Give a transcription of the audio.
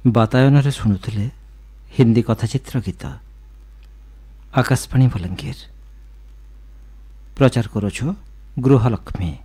ବାତାୟନରେ ଶୁଣୁଥିଲେ ହିନ୍ଦୀ କଥାଚିତ୍ର ଗୀତ। ଆକାଶବାଣୀ ବଲାଙ୍ଗୀର। ପ୍ରଚାର କରୁଛୁ ଗୃହଲକ୍ଷ୍ମୀ।